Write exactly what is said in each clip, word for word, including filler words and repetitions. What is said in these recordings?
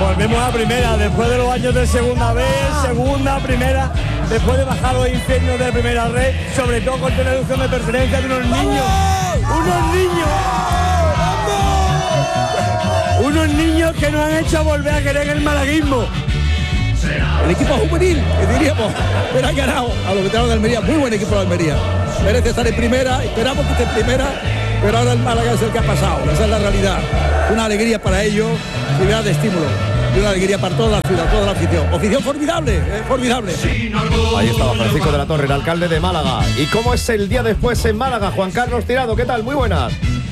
volvemos a primera, después de los años de segunda vez, segunda, primera, después de bajar los infiernos de primera red, sobre todo con tener ilusión de pertenencia de unos niños, unos niños, unos niños que nos han hecho volver a querer el malaguismo. El equipo juvenil, que diríamos, pero ha ganado a los veteranos de Almería, muy buen equipo de Almería. Merece estar en primera, esperamos que esté en primera, pero ahora el Málaga es el que ha pasado, esa es la realidad. Una alegría para ellos, y de estímulo, y una alegría para toda la ciudad, toda la afición. Afición formidable, eh, formidable. Ahí estaba Francisco de la Torre, el alcalde de Málaga. ¿Y cómo es el día después en Málaga? Juan Carlos Tirado, ¿qué tal? Muy buenas.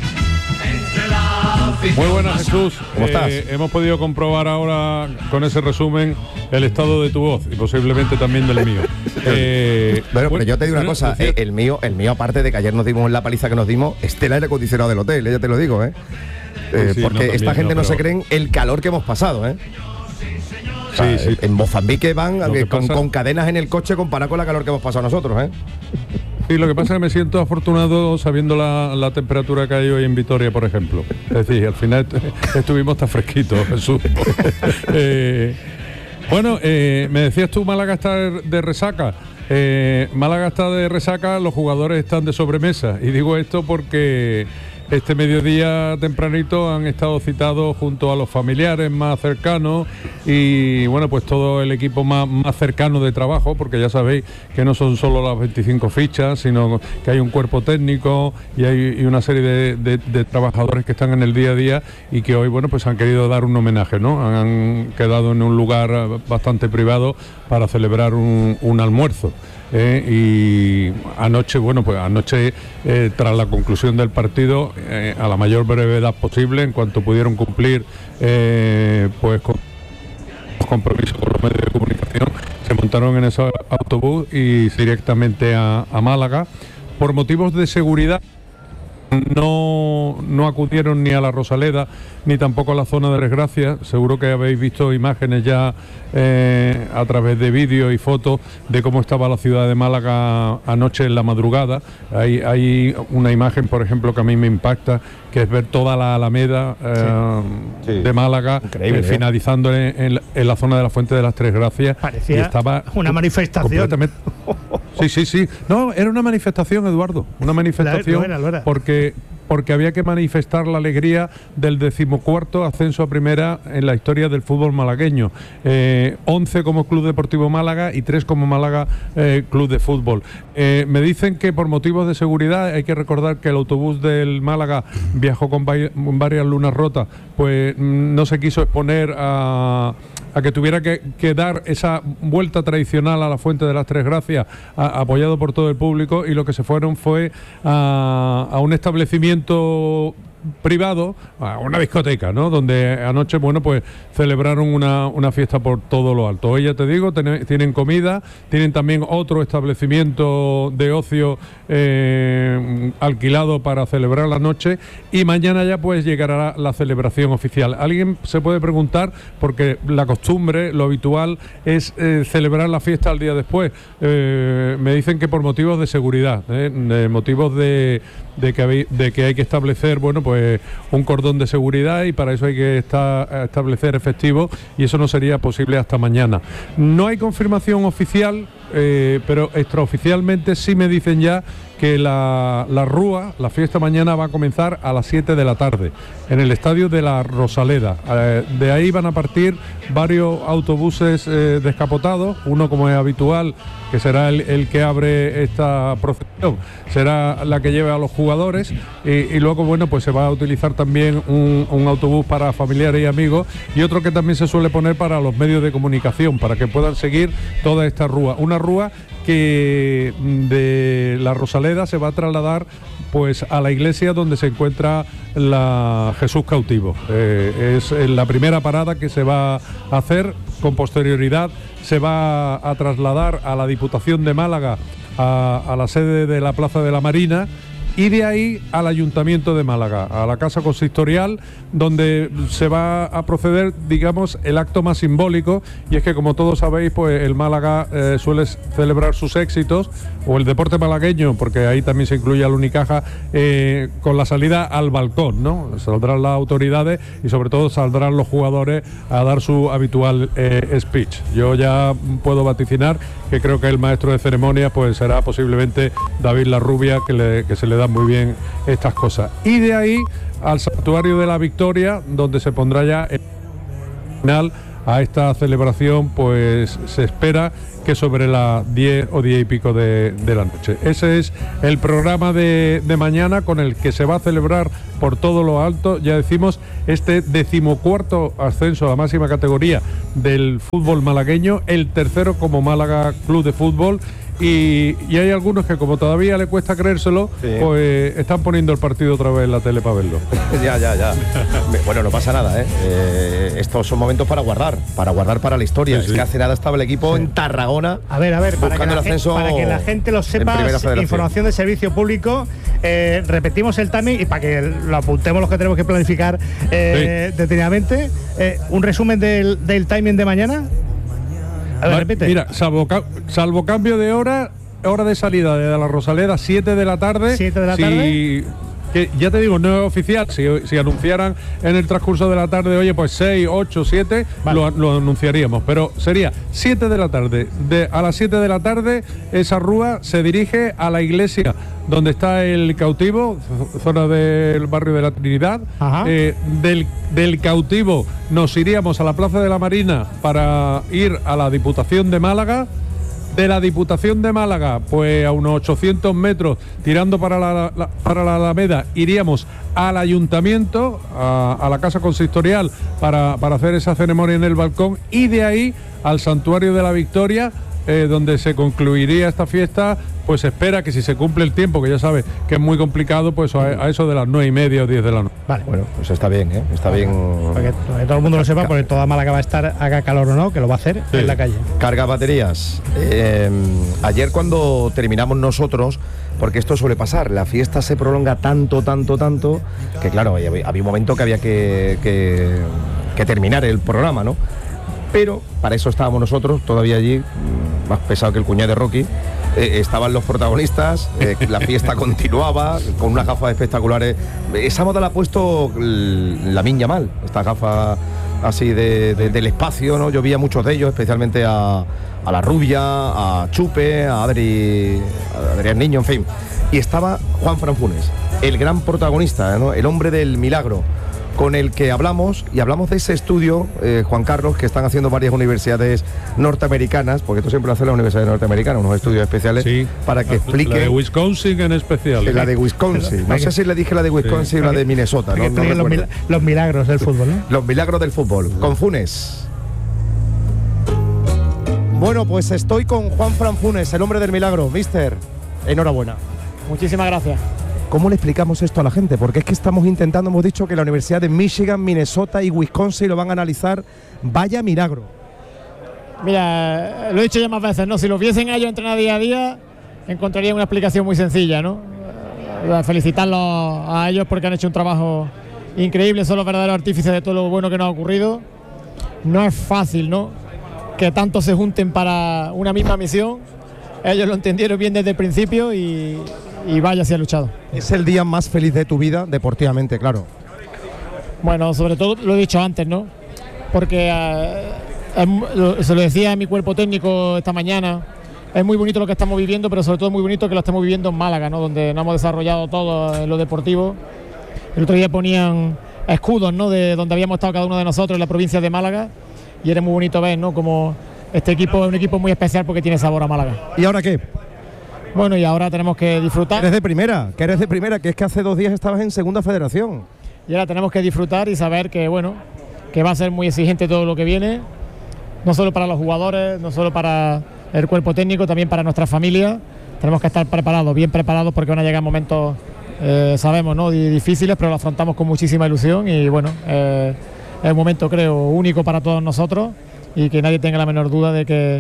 Muy buenas, Jesús. ¿Cómo estás? Eh, hemos podido comprobar ahora con ese resumen el estado de tu voz y posiblemente también del mío. Eh, bueno, pero yo te digo una bueno, cosa, decía, eh, el mío, el mío aparte de que ayer nos dimos la paliza que nos dimos, es el aire acondicionado del hotel, eh, ya te lo digo, eh. eh sí, porque no, también, esta gente no, no se pero... creen el calor que hemos pasado, eh. O sea, sí, sí. En Mozambique van que con, pasa... con cadenas en el coche comparado con la calor que hemos pasado nosotros, eh. Sí, lo que pasa es que me siento afortunado sabiendo la, la temperatura que hay hoy en Vitoria, por ejemplo. Es decir, al final estuvimos tan fresquitos, Jesús. eh, bueno, eh, me decías tú, Málaga está de resaca. Eh, Málaga está de resaca, los jugadores están de sobremesa. Y digo esto porque este mediodía tempranito han estado citados junto a los familiares más cercanos y bueno, pues todo el equipo más, más cercano de trabajo, porque ya sabéis que no son solo las veinticinco fichas, sino que hay un cuerpo técnico y hay y una serie de, de, de trabajadores que están en el día a día y que hoy, bueno, pues han querido dar un homenaje, ¿no? Han quedado en un lugar bastante privado para celebrar un, un almuerzo. Eh, y anoche, bueno, pues anoche, eh, tras la conclusión del partido, eh, a la mayor brevedad posible, en cuanto pudieron cumplir, eh, pues con los compromisos con los medios de comunicación, se montaron en ese autobús y directamente a, a Málaga. Por motivos de seguridad, no, no acudieron ni a la Rosaleda ni tampoco a la zona de Desgracia. Seguro que habéis visto imágenes ya eh, a través de vídeos y fotos de cómo estaba la ciudad de Málaga anoche en la madrugada. Hay, hay una imagen, por ejemplo, que a mí me impacta, que es ver toda la Alameda eh, sí. Sí. de Málaga, eh, finalizando en, en, en la zona de la Fuente de las Tres Gracias. Parecía y estaba una manifestación. Sí, sí, sí. No, era una manifestación, Eduardo. Una manifestación lo era, lo era. porque porque había que manifestar la alegría del decimocuarto ascenso a primera en la historia del fútbol malagueño. Eh, once como Club Deportivo Málaga y tres como Málaga eh, Club de Fútbol. Eh, me dicen que por motivos de seguridad, hay que recordar que el autobús del Málaga viajó con varias lunas rotas, pues no se quiso exponer a... a que tuviera que, que dar esa vuelta tradicional a la Fuente de las Tres Gracias, a, apoyado por todo el público, y lo que se fueron fue a, a un establecimiento privado, a una discoteca, ¿no? Donde anoche, bueno, pues celebraron una, una fiesta por todo lo alto. Hoy, ya te digo, ten, tienen comida, tienen también otro establecimiento de ocio eh, alquilado para celebrar la noche, y mañana ya pues llegará la celebración oficial. Alguien se puede preguntar, porque la costumbre, lo habitual es eh, celebrar la fiesta al día después. Eh, me dicen que por motivos de seguridad, eh, de motivos de, de, que hay, de que hay que establecer, bueno, pues pues un cordón de seguridad, y para eso hay que estar, establecer efectivos, y eso no sería posible hasta mañana. No hay confirmación oficial, eh, pero extraoficialmente sí me dicen ya que la, la Rúa, la fiesta mañana va a comenzar a las siete de la tarde en el estadio de la Rosaleda. Eh, de ahí van a partir varios autobuses eh, descapotados, uno, como es habitual, que será el, el que abre esta procesión, será la que lleve a los jugadores, y, y luego, bueno, pues se va a utilizar también un, un autobús para familiares y amigos, y otro que también se suele poner para los medios de comunicación, para que puedan seguir toda esta rúa. Una rúa que de la Rosaleda se va a trasladar pues a la iglesia donde se encuentra la Jesús cautivo. Eh, es la primera parada que se va a hacer. Con posterioridad se va a trasladar a la Diputación de Málaga, a, a la sede de la Plaza de la Marina, y de ahí al Ayuntamiento de Málaga, a la Casa Consistorial, donde se va a proceder, digamos, el acto más simbólico, y es que, como todos sabéis, pues el Málaga eh, suele celebrar sus éxitos, o el deporte malagueño, porque ahí también se incluye al Unicaja, eh, con la salida al balcón, ¿no? Saldrán las autoridades y sobre todo saldrán los jugadores a dar su habitual eh, speech. Yo ya puedo vaticinar que creo que el maestro de ceremonias pues será posiblemente David Larrubia, que, le, que se le dan muy bien estas cosas. Y de ahí al Santuario de la Victoria, donde se pondrá ya el final a esta celebración, pues se espera que sobre las diez o diez y pico de, de la noche. Ese es el programa de, de mañana, con el que se va a celebrar por todo lo alto, ya decimos, este decimocuarto ascenso a la máxima categoría del fútbol malagueño, el tercero como Málaga Club de Fútbol. Y, y hay algunos que, como todavía le cuesta creérselo, sí, pues están poniendo el partido otra vez en la tele para verlo. ya, ya, ya. Bueno, no pasa nada, ¿eh? eh estos son momentos para guardar, para guardar para la historia. Sí, sí. Es que hace nada estaba el equipo sí. en Tarragona. A ver, a ver, para que, el ascenso gente, para que la gente lo sepa, información de servicio público. Eh, repetimos el timing y para que lo apuntemos los que tenemos que planificar eh, sí. detenidamente. Eh, un resumen del, del timing de mañana. A ver, repite. Mira, salvo, salvo cambio de hora, hora de salida de la Rosaleda, siete de la tarde. siete de la si, tarde. Que ya te digo, no es oficial. Si, si anunciaran en el transcurso de la tarde, oye, pues seis, ocho, siete, vale. lo, lo anunciaríamos. Pero sería siete de la tarde. De, a las siete de la tarde, esa rúa se dirige a la iglesia donde está el cautivo, zona del barrio de la Trinidad. Eh, del, del cautivo nos iríamos a la Plaza de la Marina para ir a la Diputación de Málaga. De la Diputación de Málaga, pues a unos ochocientos metros, tirando para la, la, para la Alameda, iríamos al Ayuntamiento, a, a la Casa Consistorial, para, para hacer esa ceremonia en el balcón, y de ahí al Santuario de la Victoria, eh, donde se concluiría esta fiesta. Pues espera que, si se cumple el tiempo, que ya sabes que es muy complicado, pues a, a eso de las nueve y media o diez de la noche. Vale, bueno, pues está bien, ¿eh? Está bien. Para que, para que todo el mundo lo sepa, porque toda Málaga va a estar, haga calor o no, que lo va a hacer sí. en la calle. Carga baterías. Eh, ayer, cuando terminamos nosotros, porque esto suele pasar, la fiesta se prolonga tanto, tanto, tanto, que claro, había, había un momento que había que, que, que terminar el programa, ¿no? Pero para eso estábamos nosotros, todavía allí, más pesado que el cuñado de Rocky. Eh, estaban los protagonistas, eh, la fiesta continuaba con unas gafas espectaculares. Esa moda la ha puesto Lamine Yamal, esta gafa así de, de, del espacio, ¿no? Yo vi a muchos de ellos, especialmente a, a la Rubia, a Chupe, a Adri, a Adrián Niño, en fin. Y estaba Juanfran Funes, el gran protagonista, ¿no? El hombre del milagro, con el que hablamos, y hablamos de ese estudio, eh, Juan Carlos, que están haciendo varias universidades norteamericanas, porque esto siempre lo hace la universidad norteamericana, unos estudios especiales, sí, para que explique. La de Wisconsin en especial. Sí, la de Wisconsin. No sé si le dije la de Wisconsin sí. o la de Minnesota. No, no los, mil los milagros del fútbol, ¿no? Los milagros del fútbol. Con Funes. Bueno, pues estoy con Juanfran Funes, el hombre del milagro. Mister, enhorabuena. Muchísimas gracias. ¿Cómo le explicamos esto a la gente? Porque es que estamos intentando, hemos dicho que la Universidad de Michigan, Minnesota y Wisconsin lo van a analizar. Vaya milagro. Mira, lo he dicho ya más veces, ¿no? Si lo viesen a ellos entrenar día a día, encontrarían una explicación muy sencilla, ¿no? Felicitarlos a ellos porque han hecho un trabajo increíble, son los verdaderos artífices de todo lo bueno que nos ha ocurrido. No es fácil, ¿no?, que tanto se junten para una misma misión. Ellos lo entendieron bien desde el principio y, y vaya si ha luchado. ¿Es el día más feliz de tu vida, deportivamente, claro? Bueno, sobre todo lo he dicho antes, ¿no? Porque eh, se lo decía a mi cuerpo técnico esta mañana, es muy bonito lo que estamos viviendo, pero sobre todo muy bonito que lo estamos viviendo en Málaga, ¿no?, donde nos hemos desarrollado todo en lo deportivo. El otro día ponían escudos, ¿no?, de donde habíamos estado cada uno de nosotros en la provincia de Málaga, y era muy bonito ver, ¿no?, como este equipo es un equipo muy especial porque tiene sabor a Málaga. ¿Y ahora qué? Bueno, y ahora tenemos que disfrutar. Eres de primera, que eres de primera, que es que hace dos días estabas en segunda federación. Y ahora tenemos que disfrutar y saber que, bueno, que va a ser muy exigente todo lo que viene, no solo para los jugadores, no solo para el cuerpo técnico, también para nuestra familia. Tenemos que estar preparados, bien preparados, porque van a llegar momentos, eh, sabemos, ¿no?, difíciles, pero lo afrontamos con muchísima ilusión y, bueno, eh, es un momento, creo, único para todos nosotros, y que nadie tenga la menor duda de que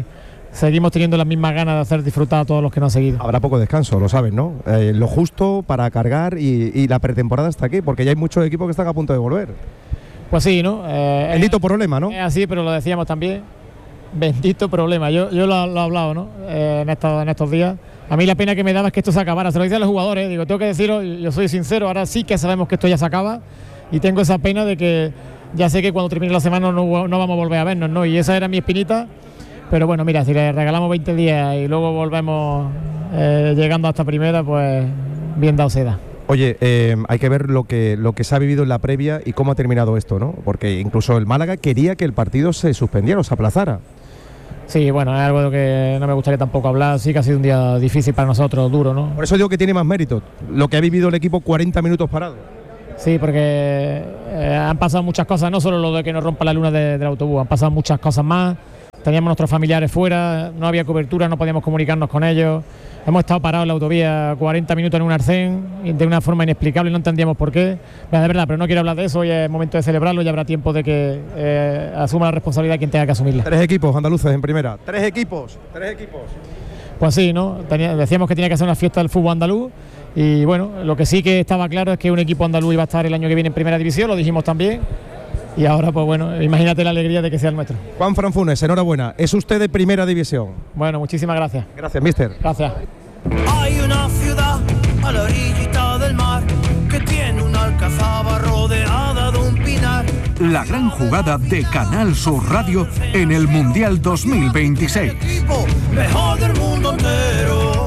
seguimos teniendo las mismas ganas de hacer disfrutar a todos los que nos han seguido. Habrá poco descanso, lo sabes, ¿no? Eh, lo justo para cargar y, y la pretemporada está aquí, porque ya hay muchos equipos que están a punto de volver. Pues sí, ¿no? Eh, Bendito problema, ¿no? Es así, pero lo decíamos también. Bendito problema. Yo, yo lo, lo he hablado, ¿no? Eh, en, estos, en estos días. A mí la pena que me daba es que esto se acabara. Se lo decía a los jugadores, digo, tengo que deciros, yo soy sincero, ahora sí que sabemos que esto ya se acaba y tengo esa pena de que ya sé que cuando termine la semana no, no vamos a volver a vernos, ¿no? Y esa era mi espinita. Pero bueno, mira, si le regalamos veinte días y luego volvemos eh, llegando hasta primera, pues bien dado se da. Oye, eh, hay que ver lo que, lo que se ha vivido en la previa y cómo ha terminado esto, ¿no? Porque incluso el Málaga quería que el partido se suspendiera o se aplazara. Sí, bueno, es algo de lo que no me gustaría tampoco hablar. Sí que ha sido un día difícil para nosotros, duro, ¿no? Por eso digo que tiene más mérito lo que ha vivido el equipo cuarenta minutos parado. Sí, porque eh, han pasado muchas cosas, no solo lo de que nos rompa la luna de, del autobús, han pasado muchas cosas más. Teníamos nuestros familiares fuera, no había cobertura, no podíamos comunicarnos con ellos. Hemos estado parados en la autovía cuarenta minutos en un arcén de una forma inexplicable, no entendíamos por qué. Bueno, de verdad, pero no quiero hablar de eso, hoy es momento de celebrarlo y habrá tiempo de que eh, asuma la responsabilidad quien tenga que asumirla. Tres equipos andaluces en primera. Tres equipos, tres equipos. Pues sí, ¿no? Tenía, decíamos que tenía que ser una fiesta del fútbol andaluz y bueno, lo que sí que estaba claro es que un equipo andaluz iba a estar el año que viene en primera división, lo dijimos también. Y ahora, pues bueno, imagínate la alegría de que sea el nuestro. Juan Fran Funes, enhorabuena. Es usted de primera división. Bueno, muchísimas gracias. Gracias, mister. Gracias. Hay una ciudad a la orillita del mar que tiene una alcazaba rodeada de un pinar. La gran jugada de Canal Sur Radio en el Mundial dos mil veintiséis. Mejor del mundo entero.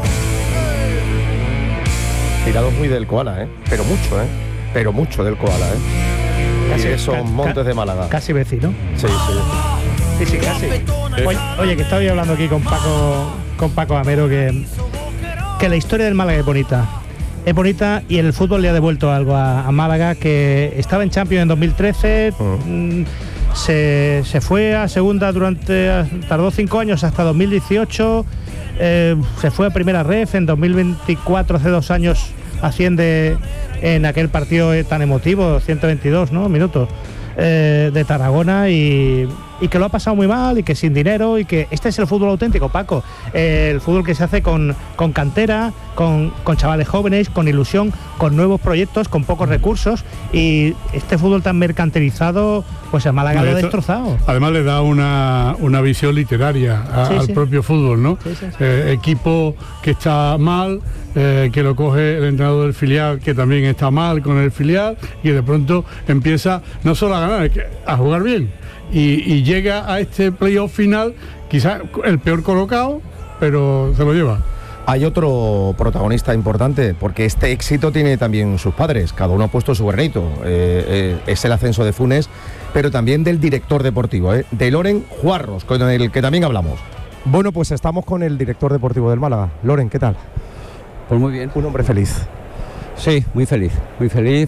Tirado muy del koala, ¿eh? Pero mucho, ¿eh? Pero mucho del koala, ¿eh? Casi, y esos ca- montes ca- de Málaga. Casi vecino. Sí, sí. Sí, sí, casi. Oye, oye, que estaba yo hablando aquí con Paco, con Paco Amero, que, que la historia del Málaga es bonita. Es bonita y el fútbol le ha devuelto algo a, a Málaga, que estaba en Champions en dos mil trece, uh-huh. se, se fue a segunda durante, tardó cinco años hasta dos mil dieciocho, eh, se fue a primera ref en dos mil veinticuatro, hace dos años asciende en aquel partido tan emotivo, ciento veintidós, ¿no? minutos, eh, de Tarragona, y, y que lo ha pasado muy mal y que sin dinero, y que este es el fútbol auténtico, Paco, eh, el fútbol que se hace con, con cantera, con, con chavales jóvenes, con ilusión, con nuevos proyectos, con pocos recursos, y este fútbol tan mercantilizado, pues el Málaga lo ha destrozado. Además le da una, una visión literaria a, sí, al sí. propio fútbol, ¿no? Sí, sí, sí. Eh, equipo que está mal, eh, que lo coge el entrenador del filial, que también está mal con el filial, y de pronto empieza no solo a ganar, es que a jugar bien, y, y llega a este playoff final, quizás el peor colocado, pero se lo lleva. Hay otro protagonista importante, porque este éxito tiene también sus padres, cada uno ha puesto su granito, eh, eh, es el ascenso de Funes, pero también del director deportivo, eh, de Loren Juarros, con el que también hablamos. Bueno, pues estamos con el director deportivo del Málaga. Loren, ¿qué tal? Pues muy bien. Un hombre feliz. Sí, muy feliz, muy feliz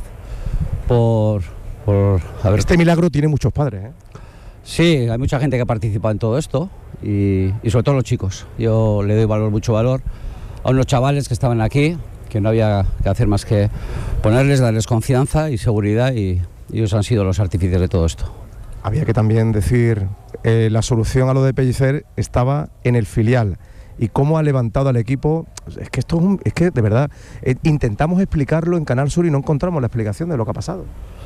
por, por haber... Este milagro tiene muchos padres, ¿eh? Sí, hay mucha gente que ha participado en todo esto y, y sobre todo los chicos. Yo le doy valor, mucho valor a unos chavales que estaban aquí, que no había que hacer más que ponerles, darles confianza y seguridad, y, y ellos han sido los artífices de todo esto. Había que también decir, eh, la solución a lo de Pellicer estaba en el filial. Y cómo ha levantado al equipo, es que esto es, un, es que de verdad, eh, intentamos explicarlo en Canal Sur y no encontramos la explicación de lo que ha pasado.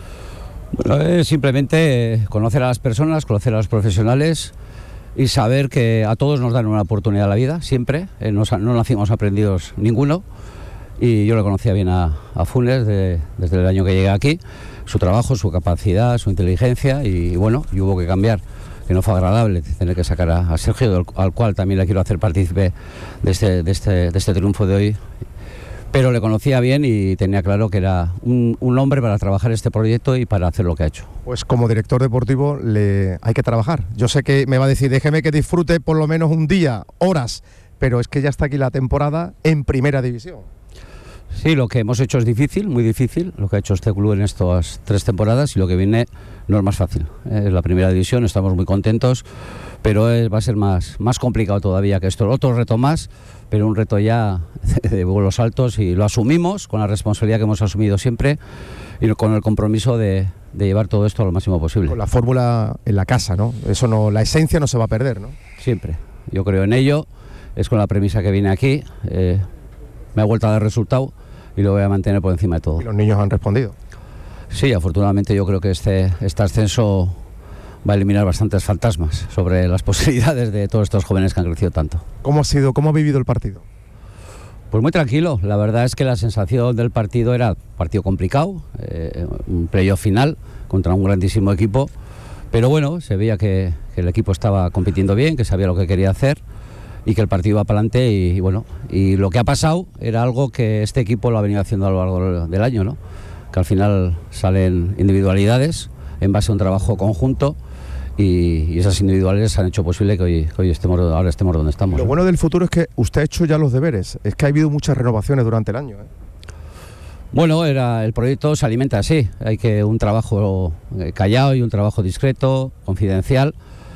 Bueno, es simplemente conocer a las personas, conocer a los profesionales y saber que a todos nos dan una oportunidad en la vida, siempre. Eh, no, no nacimos aprendidos ninguno, y yo le conocía bien a, a Funes de, desde el año que llegué aquí, su trabajo, su capacidad, su inteligencia, y bueno, y hubo que cambiar, que no fue agradable tener que sacar a, a Sergio, al, al cual también le quiero hacer partícipe de este, de, este, de este triunfo de hoy. Pero le conocía bien y tenía claro que era un, un hombre para trabajar este proyecto y para hacer lo que ha hecho. Pues como director deportivo le hay que trabajar. Yo sé que me va a decir, déjeme que disfrute por lo menos un día, horas, pero es que ya está aquí la temporada en primera división. Sí, lo que hemos hecho es difícil, muy difícil, lo que ha hecho este club en estas tres temporadas, y lo que viene no es más fácil. Es la primera división, estamos muy contentos, pero es, va a ser más, más complicado todavía que esto. Otro reto más, pero un reto ya de vuelos altos, y lo asumimos con la responsabilidad que hemos asumido siempre y con el compromiso de, de llevar todo esto a lo máximo posible. Con la fórmula en la casa, ¿no? Eso no, la esencia no se va a perder, ¿no? Siempre, yo creo en ello, es con la premisa que viene aquí, eh, me ha vuelto a dar resultado y lo voy a mantener por encima de todo. ¿Y los niños han respondido? Sí, afortunadamente yo creo que este, este ascenso va a eliminar bastantes fantasmas sobre las posibilidades de todos estos jóvenes que han crecido tanto. ¿Cómo ha sido, cómo ha vivido el partido? Pues muy tranquilo, la verdad es que la sensación del partido era partido complicado, eh, un playoff final contra un grandísimo equipo, pero bueno, se veía que, que el equipo estaba compitiendo bien, que sabía lo que quería hacer y que el partido iba para adelante y, y bueno, y lo que ha pasado era algo que este equipo lo ha venido haciendo a lo largo del año, ¿no? Que al final salen individualidades en base a un trabajo conjunto y, y esas individualidades han hecho posible que hoy, que hoy estemos, ahora estemos donde estamos. Lo ¿eh? bueno del futuro es que usted ha hecho ya los deberes, es que ha habido muchas renovaciones durante el año, ¿eh? Bueno, era, el proyecto se alimenta así, hay que un trabajo callado y un trabajo discreto, confidencial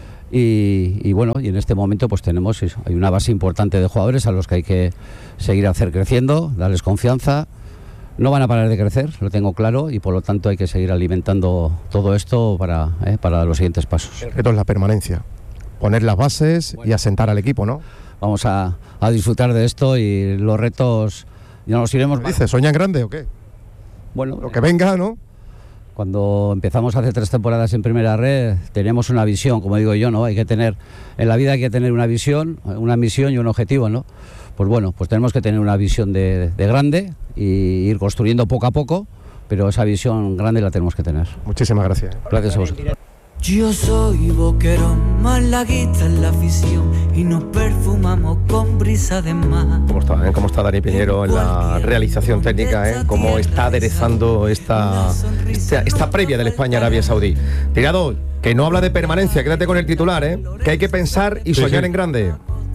y, y bueno, y en este momento pues tenemos, hay una base importante de jugadores a los que hay que seguir hacer creciendo, darles confianza. No van a parar de crecer, lo tengo claro, y por lo tanto hay que seguir alimentando todo esto para, eh, para los siguientes pasos. El reto es la permanencia, poner las bases bueno. y asentar al equipo, ¿no? Vamos a, a disfrutar de esto y los retos ya nos iremos... ¿Dice, sueñan grande o qué? Bueno, lo que venga, ¿no? Cuando empezamos hace tres temporadas en Primera Red, tenemos una visión, como digo yo, ¿no? Hay que tener, en la vida hay que tener una visión, una misión y un objetivo, ¿no? Pues bueno, pues tenemos que tener una visión de, de grande y ir construyendo poco a poco, pero esa visión grande la tenemos que tener. Muchísimas gracias. Gracias a vosotros. Yo soy boquerón, malaguista en la afición y nos perfumamos con brisa de mar. ¿Cómo está, eh? ¿Cómo está Dani Piñero en la realización técnica? Eh? ¿Cómo está aderezando esta, esta, esta previa del España-Arabia Saudí? Tirado, que no habla de permanencia, quédate con el titular, ¿eh? Que hay que pensar y soñar sí, sí. en grande.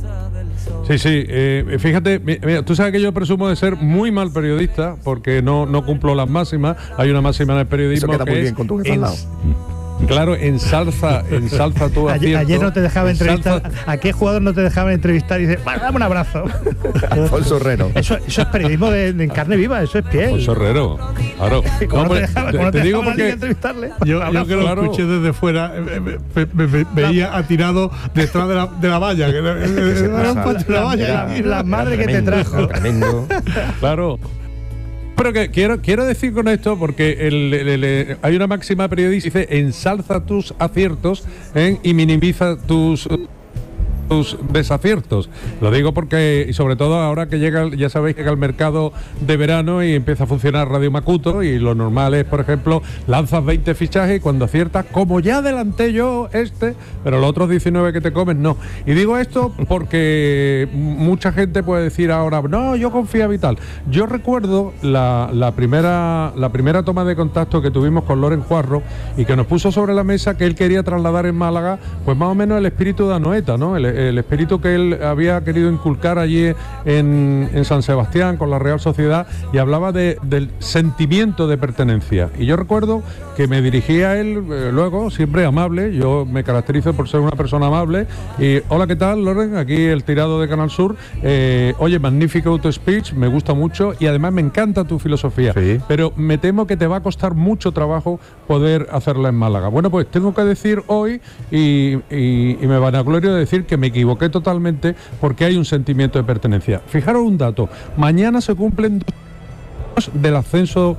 Sí, sí, eh, fíjate, mira, tú sabes que yo presumo de ser muy mal periodista porque no, no cumplo las máximas. Hay una máxima en el periodismo. Eso queda que muy es bien con tu jefe al lado. Claro, ensalza, ensalza tu acierto. Ayer, ayer no te dejaba entrevistar. Ensalza... ¿A qué jugador no te dejaban entrevistar? Y dice, bueno, dame un abrazo. Alfonso Herrero. Eso, eso es periodismo de, de en carne viva, eso es piel. Alfonso Herrero, claro. ¿Cómo no te dejaba, te, te digo porque entrevistarle? Yo, yo que lo claro. escuché desde fuera, eh, me, me, me, veía atirado detrás de la, de la valla. Que, que era un pato de la valla. La, la madre que te trajo. Tremendo. Claro. Pero que quiero, quiero decir con esto, porque el, el, el, el, hay una máxima periodista que dice ensalza tus aciertos ¿eh? y minimiza tus... tus desaciertos. Lo digo porque, y sobre todo ahora que llega, ya sabéis que llega el mercado de verano y empieza a funcionar Radio Macuto, y lo normal es, por ejemplo, lanzas veinte fichajes y cuando aciertas, como ya adelanté yo este, pero los otros diecinueve que te comen, no. Y digo esto porque mucha gente puede decir ahora, no, yo confío y tal. Yo recuerdo la, la, primera, la primera toma de contacto que tuvimos con Loren Juarro y que nos puso sobre la mesa que él quería trasladar en Málaga, pues más o menos el espíritu de Anoeta, ¿no? El, el espíritu que él había querido inculcar allí en, en San Sebastián con la Real Sociedad, y hablaba de, del sentimiento de pertenencia. Y yo recuerdo que me dirigía a él eh, luego, siempre amable, yo me caracterizo por ser una persona amable, y hola, ¿qué tal, Loren? Aquí el tirado de Canal Sur, eh, oye, magnífico auto speech, me gusta mucho y además me encanta tu filosofía, sí. pero me temo que te va a costar mucho trabajo poder hacerla en Málaga. Bueno, pues tengo que decir hoy, y, y, y me vanaglorio de decir que me equivoqué totalmente, porque hay un sentimiento de pertenencia. Fijaros un dato, mañana se cumplen dos del ascenso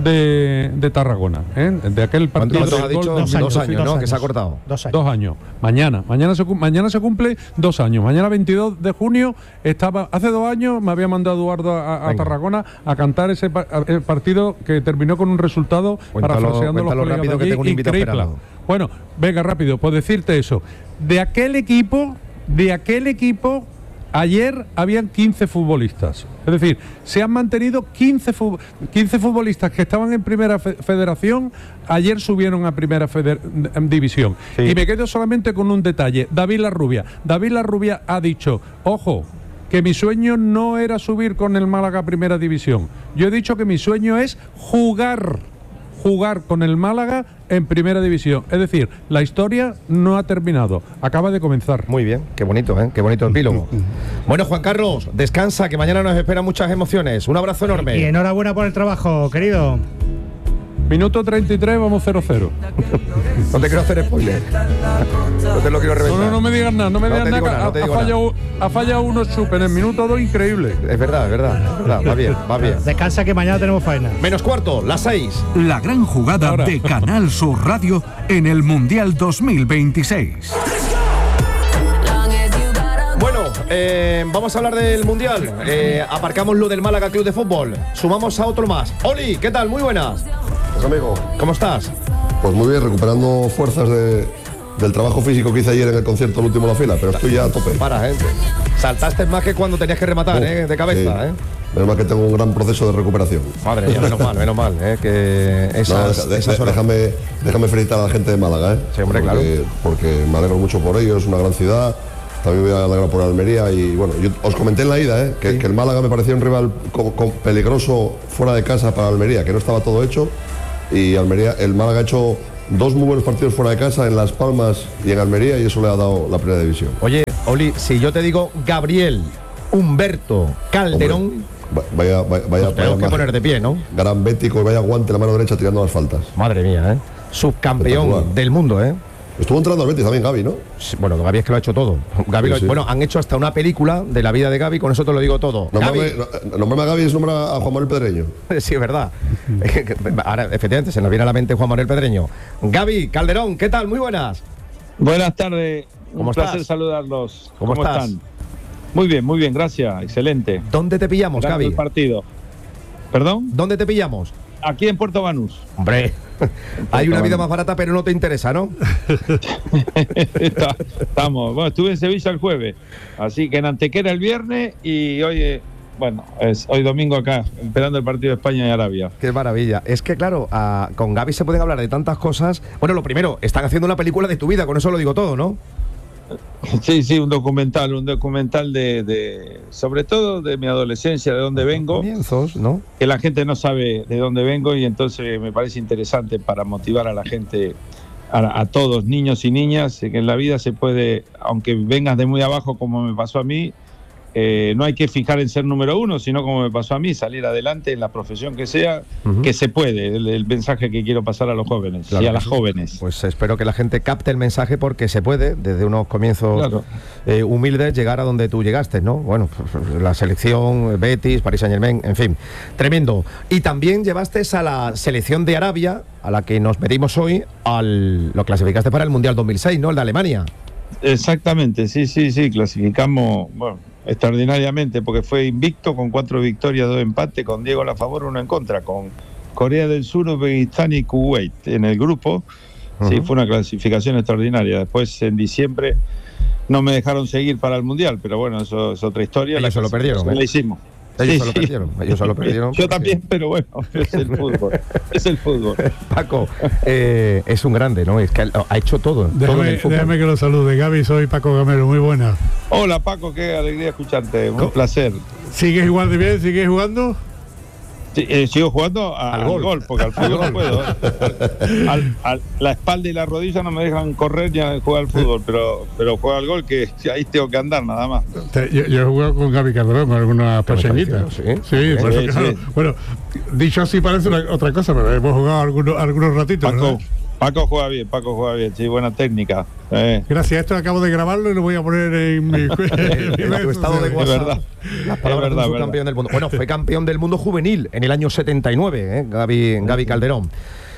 de, de Tarragona, ¿eh? de aquel partido. ¿Cuánto has dicho? Dos, dos años, ¿no? Años. Que se ha cortado. Dos años. Dos años. Mañana, mañana se, mañana se cumple dos años. Mañana veintidós de junio estaba, hace dos años me había mandado Eduardo a, a Tarragona a cantar ese pa, a, el partido que terminó con un resultado, parafraseando los colegas rápido, que tengo un invitado esperado. Bueno, venga rápido, pues decirte eso. De aquel equipo, de aquel equipo, ayer habían quince futbolistas. Es decir, se han mantenido quince, fu quince futbolistas que estaban en primera fe federación, ayer subieron a primera división. Sí. Y me quedo solamente con un detalle. David Larrubia. David Larrubia ha dicho, ojo, que mi sueño no era subir con el Málaga a primera división. Yo he dicho que mi sueño es jugar. jugar con el Málaga en primera división. Es decir, la historia no ha terminado, acaba de comenzar. Muy bien, qué bonito, ¿eh? Qué bonito epílogo. Bueno, Juan Carlos, descansa, que mañana nos esperan muchas emociones. Un abrazo enorme. Y enhorabuena por el trabajo, querido. Minuto treinta y tres, vamos cero cero. No te quiero hacer spoiler. No te lo quiero reventar. No, no, no me digas nada, no me No digas te digo nada. nada, no te ha, ha digo fallado, ha fallado uno Chup en el minuto dos, increíble. Es verdad, es verdad, es verdad. Va bien, va bien. Descansa que mañana tenemos faena. Menos cuarto, las seis. La gran jugada Ahora. de Canal Sur Radio en el Mundial dos mil veintiséis. Bueno, eh, vamos a hablar del Mundial. Eh, aparcamos lo del Málaga Club de Fútbol. Sumamos a otro más. Oli, ¿qué tal? Muy buenas. Pues amigo, ¿Cómo estás? pues muy bien, recuperando fuerzas de, del trabajo físico que hice ayer en el concierto del último de la fila, pero estoy ya a tope. Para, gente. Saltaste más que cuando tenías que rematar, Oh, ¿eh? De cabeza, sí. ¿eh? Menos mal que tengo un gran proceso de recuperación. Madre mía, menos mal, menos mal, ¿eh? Que No, esas, deja- de- esas horas. déjame, déjame felicitar a la gente de Málaga, ¿eh? Sí, hombre, porque, claro. Porque me alegro mucho por ellos, es una gran ciudad. También me voy a alegrar por Almería y bueno, yo os comenté en la ida, ¿eh? que, Sí. que el Málaga me parecía un rival co- co- peligroso fuera de casa para Almería, que no estaba todo hecho y Almería, el Málaga ha hecho dos muy buenos partidos fuera de casa en Las Palmas y en Almería y eso le ha dado la primera división. Oye, Oli, si yo te digo Gabriel Humberto Calderón, Hombre, va- vaya, vaya, vaya, pues tengo vaya que magia. poner de pie, ¿no? Gran bético y vaya guante la mano derecha tirando las faltas. Madre mía, ¿eh? Subcampeón Espectacular. del mundo, ¿eh? Estuvo entrando al Betis también Gaby, ¿no? Sí, bueno, Gaby es que lo ha hecho todo. Gaby Sí, lo ha- sí. Bueno, han hecho hasta una película de la vida de Gaby, con eso te lo digo todo. Nombrarme, Gaby. no- nombrarme a Gaby es nombrar a Juan Manuel Pedreño. Sí, es verdad. Ahora, efectivamente, se nos viene a la mente Juan Manuel Pedreño. Gaby Calderón, ¿qué tal? Muy buenas. Buenas tardes, ¿Cómo un placer estás? saludarlos. ¿Cómo estás? están? Muy bien, muy bien, gracias, excelente. ¿Dónde te pillamos, Esperando Gaby? el partido. ¿Perdón? ¿Dónde te pillamos? Aquí en Puerto Banús. Hombre, hay una vida más barata, pero no te interesa, ¿no? Está- Estamos, bueno, estuve en Sevilla el jueves, así que en Antequera el viernes y hoy, eh, bueno, es hoy domingo acá, esperando el partido de España y Arabia. Qué maravilla. Es que, claro, a- con Gaby se pueden hablar de tantas cosas. Bueno, lo primero, están haciendo una película de tu vida, con eso lo digo todo, ¿no? Sí, sí, un documental, un documental de, de sobre todo de mi adolescencia, de dónde vengo. Comienzos, ¿no? Que la gente no sabe de dónde vengo y entonces me parece interesante para motivar a la gente, a, a todos, niños y niñas, que en la vida se puede, aunque vengas de muy abajo como me pasó a mí, eh, no hay que fijar en ser número uno, sino como me pasó a mí, salir adelante en la profesión que sea, Ujú. que se puede, el, el mensaje que quiero pasar a los jóvenes Claro y a que las sí. jóvenes. Pues espero que la gente capte el mensaje porque se puede, desde unos comienzos Claro. eh, humildes, llegar a donde tú llegaste, ¿no? Bueno, la selección, Betis, Paris Saint-Germain, en fin, tremendo. Y también llevaste a la selección de Arabia, a la que nos medimos hoy, al lo clasificaste para el Mundial dos mil seis, ¿no? El de Alemania. Exactamente, sí, sí, sí, clasificamos, bueno, extraordinariamente, porque fue invicto con cuatro victorias, dos empates, con Diego a favor, uno en contra, con Corea del Sur, Uzbekistán y Kuwait en el grupo. Sí, Ujú. fue una clasificación extraordinaria. Después, en diciembre, no me dejaron seguir para el Mundial, pero bueno, eso es otra historia. Ellos La se lo perdieron, clasificación ¿eh? La hicimos. Ellos Sí, se lo sí. perdieron, ellos se lo perdieron. Yo porque- también, pero bueno, es el fútbol. Es el fútbol. Placo, eh, es un grande, ¿no? Es que ha ha hecho todo. todo en Déjame, el fútbol. déjame que lo salude. Gaby, soy Paco Gamero, muy buena. Hola Paco, qué alegría escucharte, un ¿Cómo? placer. ¿Sigues igual de bien? ¿Sigues jugando? Sí, eh, sigo jugando a- Al al, gol. gol. porque al fútbol no puedo. ¿eh? Al- al- la espalda y la rodilla no me dejan correr ni a jugar al fútbol, pero pero juego al gol que ahí tengo que andar nada más. Te- Yo, yo he jugado con Gaby Calderón con algunas ¿Qué me está pachanguitas. diciendo? Sí, Sí, por eso, sí, claro. sí. Bueno, dicho así parece una- otra cosa, pero hemos jugado algunos, algunos ratitos. Paco, ¿verdad? Paco juega bien, Paco juega bien, sí, buena técnica. eh. Gracias, esto acabo de grabarlo y lo voy a poner en mi, en mi En redes tu estado de sociales. WhatsApp. verdad. Las palabras Es verdad, de un verdad. campeón del mundo. Bueno, fue campeón del mundo juvenil en el año setenta y nueve, ¿eh? Gaby, Gaby Calderón.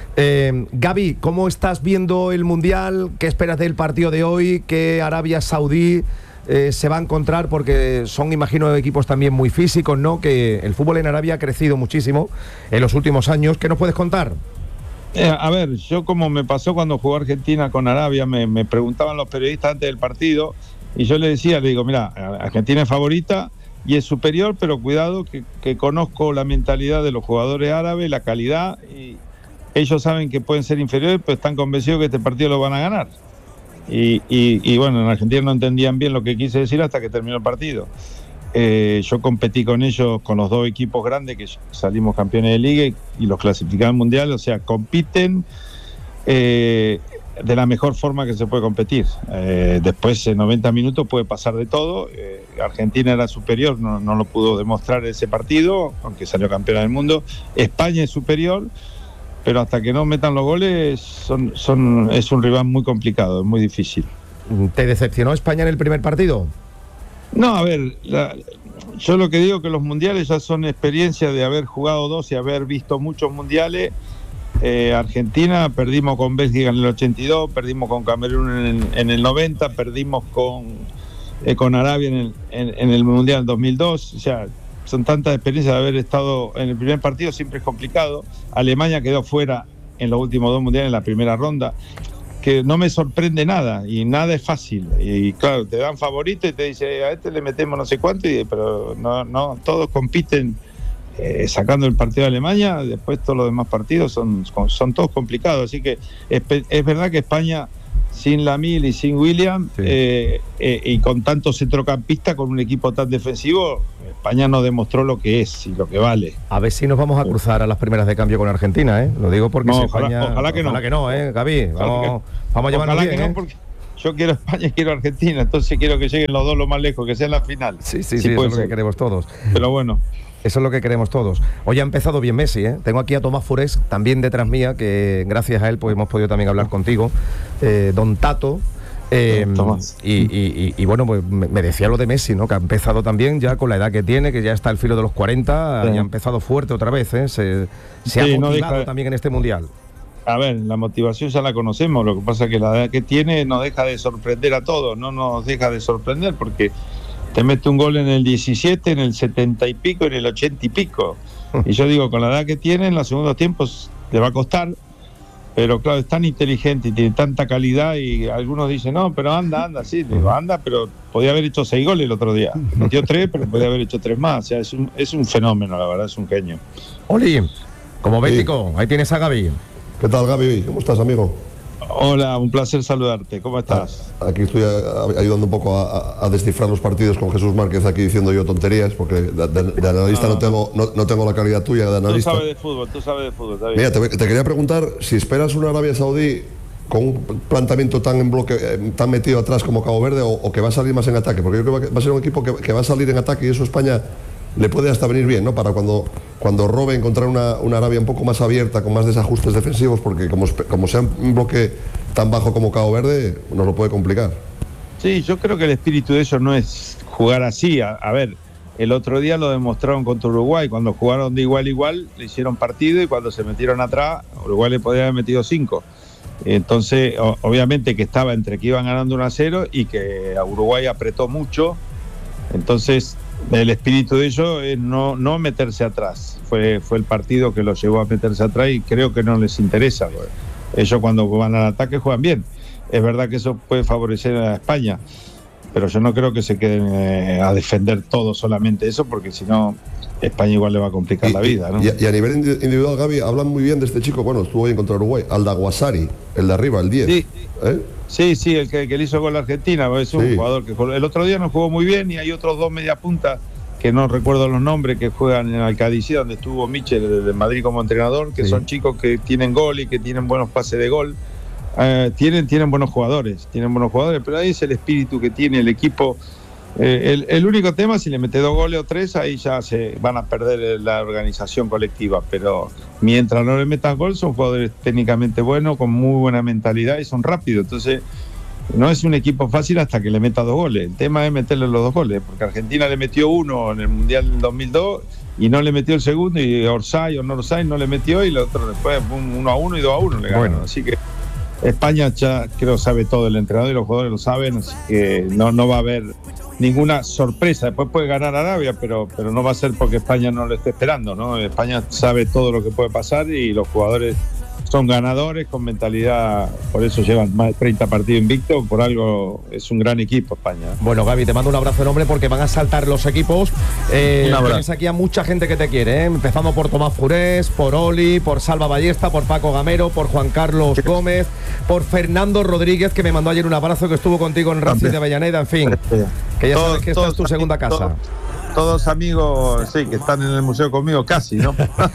Eh, Gaby, ¿cómo estás viendo el Mundial? ¿Qué esperas del partido de hoy? ¿Qué Arabia Saudí eh, se va a encontrar? Porque son, imagino, equipos también muy físicos, ¿no? Que el fútbol en Arabia ha crecido muchísimo en los últimos años. ¿Qué nos puedes contar? Eh, a ver, yo como me pasó cuando jugó Argentina con Arabia, me, me preguntaban los periodistas antes del partido y yo le decía, le digo, mira, Argentina es favorita y es superior, pero cuidado que, que conozco la mentalidad de los jugadores árabes, la calidad, y ellos saben que pueden ser inferiores, pero están convencidos que este partido lo van a ganar. Y, y, y bueno, en Argentina no entendían bien lo que quise decir hasta que terminó el partido. Eh, yo competí con ellos, con los dos equipos grandes que salimos campeones de liga y, y los clasificados al mundial, o sea, compiten eh, de la mejor forma que se puede competir. Eh, después en noventa minutos puede pasar de todo. Eh, Argentina era superior, no, no lo pudo demostrar ese partido, aunque salió campeona del mundo. España es superior, pero hasta que no metan los goles son, son, es un rival muy complicado, es muy difícil. ¿Te decepcionó España en el primer partido? No, a ver, la, yo lo que digo que los mundiales ya son experiencia de haber jugado dos y haber visto muchos mundiales. Eh, Argentina, perdimos con Bélgica en el ochenta y dos, perdimos con Camerún en, en el noventa, perdimos con, eh, con Arabia en el, en, en el Mundial dos mil dos, o sea, son tantas experiencias de haber estado en el primer partido, siempre es complicado. Alemania quedó fuera en los últimos dos mundiales en la primera ronda, que no me sorprende nada, y nada es fácil. Y claro, te dan favorito y te dice, a este le metemos no sé cuánto, y, pero no, no, todos compiten eh, sacando el partido de Alemania, después todos los demás partidos son, son todos complicados. Así que es, es verdad que España, sin Lamil y sin William, sí. eh, eh, y con tanto centrocampista, con un equipo tan defensivo, España no demostró lo que es y lo que vale. A ver si nos vamos a cruzar a las primeras de cambio con Argentina, ¿eh? Lo digo porque no, si ojalá, España... ojalá que no. Ojalá que no, ¿eh, Gaby? Vamos, vamos a llevarnos ojalá bien, que no, ¿eh? Porque yo quiero España y quiero Argentina, entonces quiero que lleguen los dos lo más lejos, que sea en la final. Sí, sí, sí, sí eso es lo que queremos todos. Pero bueno. Eso es lo que queremos todos. Hoy ha empezado bien Messi, ¿eh? Tengo aquí a Tomás Furés, también detrás mía, que gracias a él pues hemos podido también hablar contigo. Eh, don Tato. Eh, y, y, y, y bueno, pues me decía lo de Messi, ¿no? Que ha empezado también ya con la edad que tiene, que ya está al filo de los cuarenta, sí. Y ha empezado fuerte otra vez, ¿eh? Se, se sí, ha motivado no deja... también en este Mundial. A ver, la motivación ya la conocemos, lo que pasa es que la edad que tiene no deja de sorprender a todos, no nos deja de sorprender, porque te mete un gol en el diecisiete, en el setenta y pico, en el ochenta y pico. Y yo digo, con la edad que tiene, en los segundos tiempos le va a costar. Pero claro, es tan inteligente y tiene tanta calidad, y algunos dicen, no, pero anda, anda, sí, digo, anda, pero podía haber hecho seis goles el otro día. Metió tres, pero podía haber hecho tres más. O sea, es un, es un fenómeno, la verdad, es un genio. Oli, como bético, sí. Ahí tienes a Gaby. ¿Qué tal, Gaby? ¿Cómo estás, amigo? Hola, un placer saludarte. ¿Cómo estás? Aquí estoy ayudando un poco a, a descifrar los partidos con Jesús Márquez, aquí diciendo yo tonterías, porque de, de, de analista no, no, tengo, no, no tengo la calidad tuya de analista. Tú sabes de fútbol, tú sabes de fútbol. Está bien. Mira, te, te quería preguntar si esperas una Arabia Saudí con un planteamiento tan en bloque, tan metido atrás como Cabo Verde, o, o que va a salir más en ataque, porque yo creo que va a ser un equipo que, que va a salir en ataque, y eso España le puede hasta venir bien, ¿no? Para cuando, cuando robe, encontrar una, una Arabia un poco más abierta, con más desajustes defensivos, porque como, como sea un bloque tan bajo como Cabo Verde, nos lo puede complicar. Sí, yo creo que el espíritu de ellos no es jugar así. A, a ver, el otro día lo demostraron contra Uruguay, cuando jugaron de igual a igual, le hicieron partido, y cuando se metieron atrás, Uruguay le podía haber metido cinco. Entonces, o, obviamente que estaba entre que iban ganando uno a cero y que a Uruguay apretó mucho. Entonces, el espíritu de ellos es no, no meterse atrás. Fue, fue el partido que los llevó a meterse atrás, y creo que no les interesa. Ellos cuando van al ataque juegan bien. Es verdad que eso puede favorecer a España, pero yo no creo que se queden eh, a defender todo solamente eso, porque si no, España igual le va a complicar y, la vida, ¿no? Y, y a nivel individual, Gaby, hablan muy bien de este chico. Bueno, estuvo ahí contra Uruguay, Aldaguasari, el de arriba, el diez. Sí, ¿Eh? sí, sí, el que, que le hizo gol a Argentina. Es un sí. jugador que el otro día no jugó muy bien, y hay otros dos media punta que no recuerdo los nombres, que juegan en Alcadicía, donde estuvo Michel de Madrid como entrenador, que sí. son chicos que tienen gol y que tienen buenos pases de gol. Uh, tienen, tienen buenos jugadores, tienen buenos jugadores, pero ahí es el espíritu que tiene el equipo. Eh, el, el único tema, si le mete dos goles o tres, ahí ya se van a perder la organización colectiva, pero mientras no le metan gol, son jugadores técnicamente buenos, con muy buena mentalidad, y son rápidos. Entonces no es un equipo fácil hasta que le meta dos goles. El tema es meterle los dos goles, porque Argentina le metió uno en el Mundial del dos mil dos y no le metió el segundo, y Orsay o no Orsay no le metió, y el otro después uno a uno y dos a uno le ganó. Bueno. Así que España ya creo sabe todo, el entrenador y los jugadores lo saben, así que no, no va a haber ninguna sorpresa. Después puede ganar Arabia, pero, pero no va a ser porque España no lo esté esperando, ¿no? España sabe todo lo que puede pasar, y los jugadores son ganadores con mentalidad, por eso llevan más de treinta partidos invictos, por algo es un gran equipo España. Bueno, Gaby, te mando un abrazo enorme, porque van a saltar los equipos. Eh, un abrazo. Tienes aquí a mucha gente que te quiere, ¿eh? Empezando por Tomás Furés, por Oli, por Salva Ballesta, por Paco Gamero, por Juan Carlos Gómez, por Fernando Rodríguez, que me mandó ayer un abrazo, que estuvo contigo en Racing de Avellaneda, en fin, que ya todo, sabes que esta es tu segunda casa. Todo. Todos amigos, sí, que están en el museo conmigo, casi, ¿no?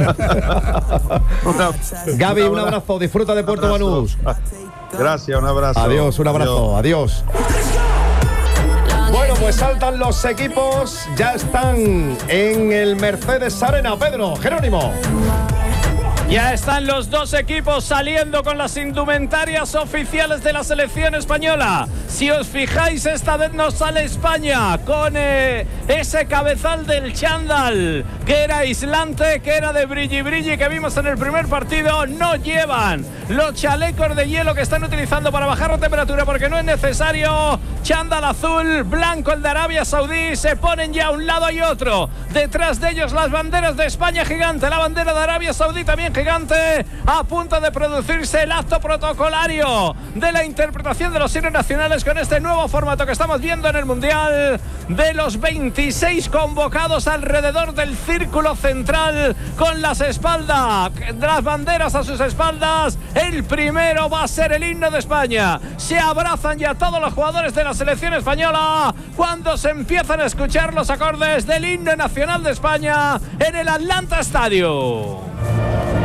una, Gaby, un abrazo, disfruta de Puerto Banús. Gracias, un abrazo. Adiós, un abrazo, adiós. adiós. Bueno, pues saltan los equipos, ya están en el Mercedes Arena, Pedro, Jerónimo. Ya están los dos equipos saliendo con las indumentarias oficiales de la selección española. Si os fijáis, esta vez no sale España con eh, ese cabezal del chándal que era aislante, que era de brilli brilli, que vimos en el primer partido. No llevan los chalecos de hielo que están utilizando para bajar la temperatura, porque no es necesario. Chándal azul, blanco el de Arabia Saudí. Se ponen ya a un lado y otro. Detrás de ellos las banderas de España gigante, la bandera de Arabia Saudí también gigante, a punto de producirse el acto protocolario de la interpretación de los himnos nacionales con este nuevo formato que estamos viendo en el Mundial, de los veintiséis convocados alrededor del círculo central con las espaldas, las banderas a sus espaldas. El primero va a ser el himno de España. Se abrazan ya todos los jugadores de la selección española cuando se empiezan a escuchar los acordes del himno nacional de España en el Atlanta Stadium.